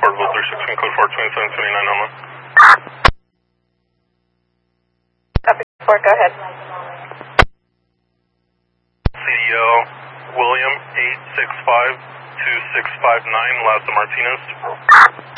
Porterville 316, code 42779 on. Copy, 4, go ahead. CDL William 8652659, Lázaro Martinez.